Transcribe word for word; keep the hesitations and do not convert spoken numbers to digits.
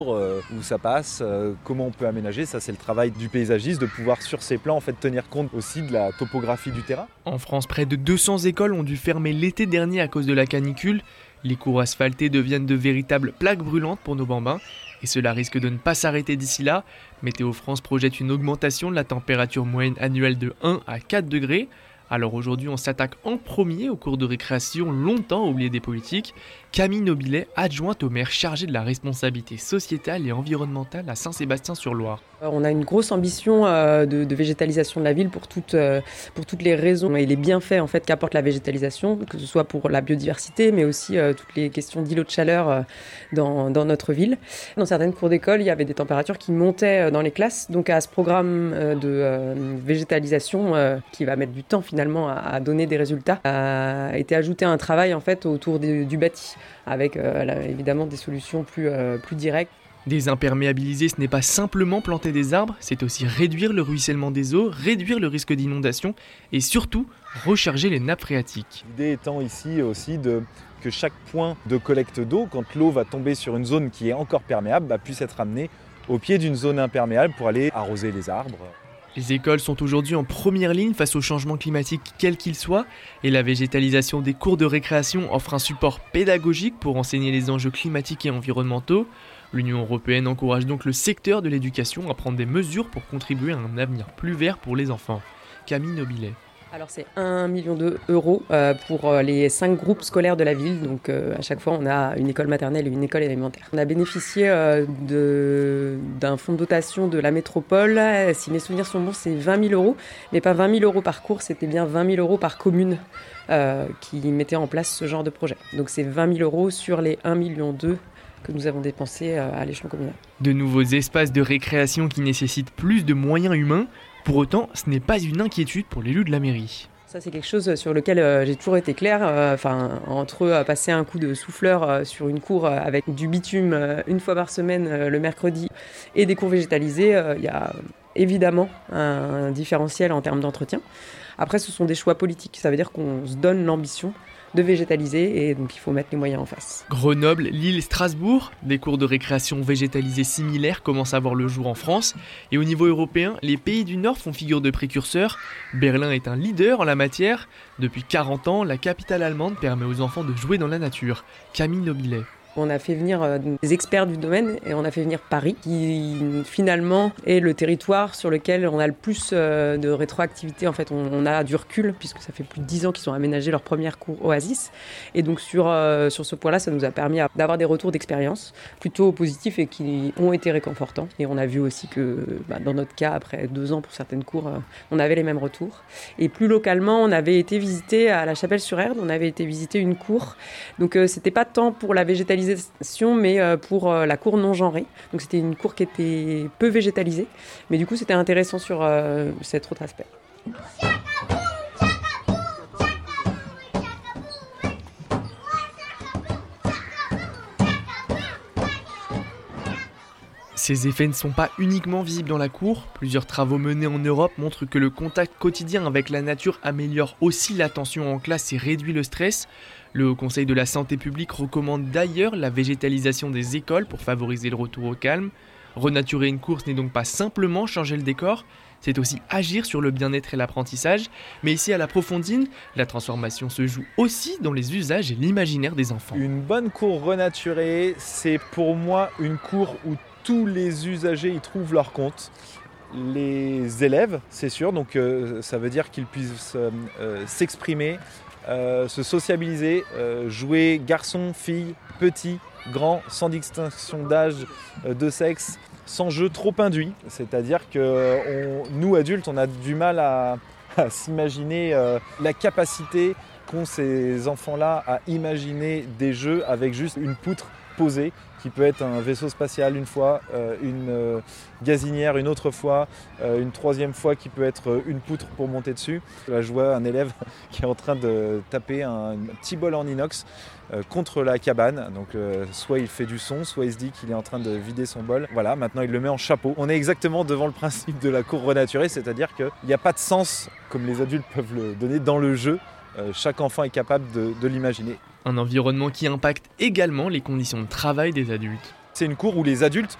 euh, où ça passe, euh, comment on peut aménager. Ça, c'est le travail du paysagiste, de pouvoir sur ces plans en fait, tenir compte aussi de la topographie du terrain. En France, près de deux cents écoles ont dû fermer l'été dernier à cause de la canicule. Les cours asphaltés deviennent de véritables plaques brûlantes pour nos bambins. Et cela risque de ne pas s'arrêter d'ici là. Météo France projette une augmentation de la température moyenne annuelle de un à quatre degrés. Alors aujourd'hui, on s'attaque en premier aux cours de récréation longtemps oubliés des politiques. Camille Nobilet, adjointe au maire chargée de la responsabilité sociétale et environnementale à Saint-Sébastien-sur-Loire. On a une grosse ambition euh, de, de végétalisation de la ville pour toutes, euh, pour toutes les raisons et les bienfaits en fait, qu'apporte la végétalisation, que ce soit pour la biodiversité, mais aussi euh, toutes les questions d'îlots de chaleur euh, dans, dans notre ville. Dans certaines cours d'école, il y avait des températures qui montaient euh, dans les classes. Donc à ce programme euh, de euh, végétalisation, euh, qui va mettre du temps finalement à, à donner des résultats, a été ajouté un travail en fait, autour du, du bâti, avec euh, là, évidemment des solutions plus, euh, plus directes. Désimperméabiliser, ce n'est pas simplement planter des arbres, c'est aussi réduire le ruissellement des eaux, réduire le risque d'inondation et surtout recharger les nappes phréatiques. L'idée étant ici aussi de, que chaque point de collecte d'eau, quand l'eau va tomber sur une zone qui est encore perméable, bah, puisse être amenée au pied d'une zone imperméable pour aller arroser les arbres. Les écoles sont aujourd'hui en première ligne face au changement climatique quel qu'il soit et la végétalisation des cours de récréation offre un support pédagogique pour enseigner les enjeux climatiques et environnementaux. L'Union européenne encourage donc le secteur de l'éducation à prendre des mesures pour contribuer à un avenir plus vert pour les enfants. Camille Nobilet. Alors c'est un million d'euros euh, pour les cinq groupes scolaires de la ville. Donc euh, à chaque fois, on a une école maternelle et une école élémentaire. On a bénéficié euh, de, d'un fonds de dotation de la métropole. Si mes souvenirs sont bons, c'est vingt mille euros. Mais pas vingt mille euros par cours, c'était bien vingt mille euros par commune euh, qui mettait en place ce genre de projet. Donc c'est vingt mille euros sur les un million deux que nous avons dépensé à l'échelon communal. De nouveaux espaces de récréation qui nécessitent plus de moyens humains. Pour autant, ce n'est pas une inquiétude pour l'élu de la mairie. Ça, c'est quelque chose sur lequel euh, j'ai toujours été claire. Euh, enfin, entre euh, passer un coup de souffleur euh, sur une cour euh, avec du bitume euh, une fois par semaine euh, le mercredi et des cours végétalisés, il euh, y a évidemment un, un différentiel en termes d'entretien. Après, ce sont des choix politiques. Ça veut dire qu'on se donne l'ambition de végétaliser et donc il faut mettre les moyens en face. Grenoble, Lille et Strasbourg, des cours de récréation végétalisés similaires commencent à voir le jour en France et au niveau européen, les pays du Nord font figure de précurseurs. Berlin est un leader en la matière. Depuis quarante ans, la capitale allemande permet aux enfants de jouer dans la nature. Camille Nobilet. On a fait venir des experts du domaine et on a fait venir Paris, qui finalement est le territoire sur lequel on a le plus de rétroactivité. En fait, on a du recul puisque ça fait plus de dix ans qu'ils ont aménagé leur première cour Oasis. Et donc sur, sur ce point-là, ça nous a permis d'avoir des retours d'expérience plutôt positifs et qui ont été réconfortants. Et on a vu aussi que bah, dans notre cas, après deux ans pour certaines cours, on avait les mêmes retours. Et plus localement, on avait été visiter à la Chapelle-sur-Erdre, on avait été visiter une cour. Donc euh, c'était pas tant pour la végétalisation, mais pour la cour non genrée. Donc c'était une cour qui était peu végétalisée, mais du coup c'était intéressant sur euh, cet autre aspect. Ces effets ne sont pas uniquement visibles dans la cour. Plusieurs travaux menés en Europe montrent que le contact quotidien avec la nature améliore aussi l'attention en classe et réduit le stress. Le Haut Conseil de la Santé publique recommande d'ailleurs la végétalisation des écoles pour favoriser le retour au calme. Renaturer une cour, ce n'est donc pas simplement changer le décor, c'est aussi agir sur le bien-être et l'apprentissage. Mais ici à la Profondine, la transformation se joue aussi dans les usages et l'imaginaire des enfants. Une bonne cour renaturée, c'est pour moi une cour où tous les usagers y trouvent leur compte. Les élèves, c'est sûr, donc euh, ça veut dire qu'ils puissent euh, euh, s'exprimer, euh, se sociabiliser, euh, jouer garçons, filles, petits, grands, sans distinction d'âge, euh, de sexe, sans jeu trop induit. C'est-à-dire que on, nous, adultes, on a du mal à, à s'imaginer euh, la capacité qu'ont ces enfants-là à imaginer des jeux avec juste une poutre posée, qui peut être un vaisseau spatial une fois, euh, une euh, gazinière une autre fois, euh, une troisième fois qui peut être une poutre pour monter dessus. Là, je vois un élève qui est en train de taper un, un petit bol en inox euh, contre la cabane. Donc euh, soit il fait du son, soit il se dit qu'il est en train de vider son bol. Voilà, maintenant il le met en chapeau. On est exactement devant le principe de la cour renaturée, c'est-à-dire qu'il n'y a pas de sens, comme les adultes peuvent le donner, dans le jeu. Euh, chaque enfant est capable de, de l'imaginer. Un environnement qui impacte également les conditions de travail des adultes. C'est une cour où les adultes